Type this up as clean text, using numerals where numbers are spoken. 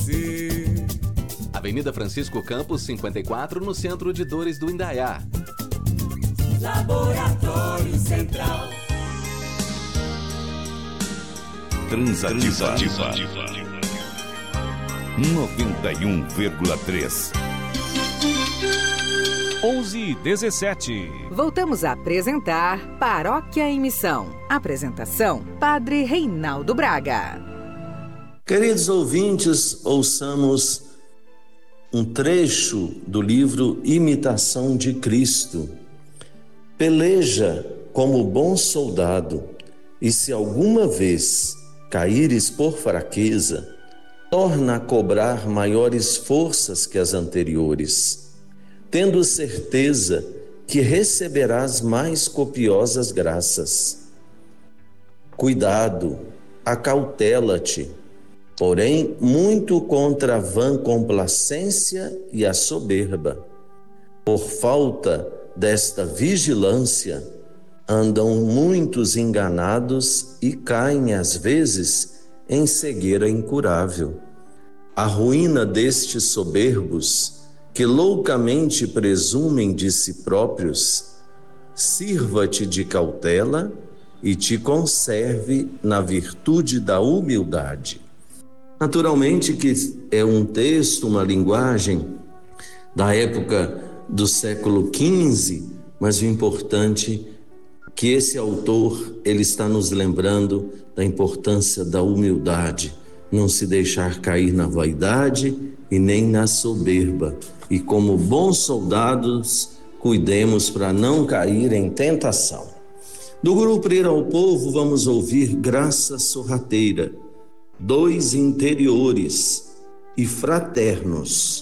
Avenida Francisco Campos, 54, no centro de Dores do Indaiá. Laboratório Central. Transativa 91,3. 11:17. Voltamos a apresentar Paróquia em Missão. Apresentação: Padre Reinaldo Braga. Queridos ouvintes, ouçamos um trecho do livro Imitação de Cristo. Peleja como bom soldado, e se alguma vez caíres por fraqueza, torna a cobrar maiores forças que as anteriores, tendo certeza que receberás mais copiosas graças. Cuidado, acautela-te, porém muito contra a vã complacência e a soberba. Por falta desta vigilância, andam muitos enganados e caem às vezes em cegueira incurável. A ruína destes soberbos, que loucamente presumem de si próprios, sirva-te de cautela e te conserve na virtude da humildade. Naturalmente que é um texto, uma linguagem da época do século XV, mas o importante é que esse autor, ele está nos lembrando da importância da humildade, não se deixar cair na vaidade e nem na soberba. E como bons soldados, cuidemos para não cair em tentação. Do grupo Ir ao Povo, vamos ouvir Graça Sorrateira, dois interiores e fraternos.